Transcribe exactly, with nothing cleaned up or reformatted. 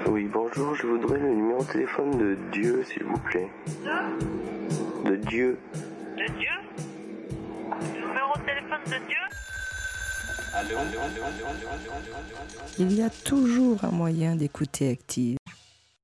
Oui, bonjour, je voudrais le numéro de téléphone de Dieu, s'il vous plaît. De De Dieu. De Dieu Le numéro de téléphone de Dieu Il y a toujours un moyen d'écouter Active.